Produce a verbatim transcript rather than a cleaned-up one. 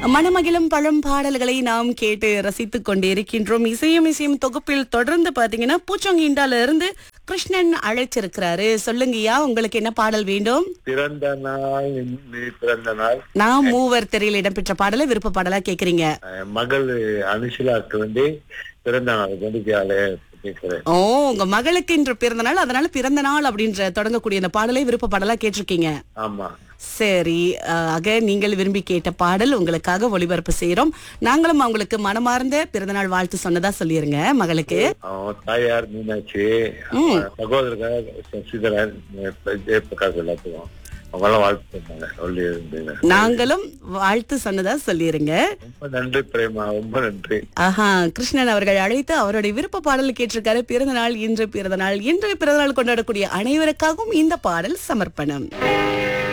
மனமகிழும் பழம் பாடல்களை நாம் கேட்டு ரசித்துக் கொண்டிருக்கின்றோம். இசையும் இசையும் தொகுப்பில் தொடர்ந்து பாத்தீங்கன்னா பூச்சொங்கிண்டால இருந்து கிருஷ்ணன் அழைச்சிருக்கிறாரு. சொல்லுங்கய்யா, உங்களுக்கு என்ன பாடல் வேண்டும்? பிறந்த நாள் இன்று பிறந்த நாள் நான் மூவர் திரையில் இடம்பெற்ற பாடலை விருப்ப பாடலா கேக்குறீங்க. என் மகள் அனுஷிலாக்கு வந்து பிறந்த நாளுக்கு வந்து கேட்கிறேன். ஓ, உங்க மகளுக்கு இன்று பிறந்த நாள், அதனால பிறந்த நாள் அப்படின்ற தொடங்கக்கூடிய அந்த பாடலை விருப்ப பாடலா கேட்டிருக்கீங்க. ஆமா, சரி. ஆக நீங்கள் விரும்பி கேட்ட பாடல் உங்களுக்காக ஒளிபரப்பு செய்யறோம். நாங்களும் அவங்களுக்கு மனமார்ந்த பிறந்தநாள் வாழ்த்து சொன்னதா சொல்லிருங்க மகளுக்கு. அவன் தாயார் மீனாட்சி, சகோதரர் சசிதரன், ஜெயபிரகாஷ் எல்லாத்துக்கும் அவங்களாம் வாழ்த்து சொன்னாங்க. சொல்லி இருந்தீங்க, நாங்களும் வாழ்த்து சொன்னதா சொல்லிருங்க. ரொம்ப நன்றி பிரேமா, ரொம்ப நன்றி. ஆஹா, கிருஷ்ணன் அவர்கள் அழைத்து அவருடைய விருப்ப பாடல் கேட்டிருக்காரு. பிறந்த நாள் இன்று பிறந்த நாள். இன்று பிறந்த நாள் கொண்டாடக்கூடிய அனைவருக்காகவும் இந்த பாடல் சமர்ப்பணம்.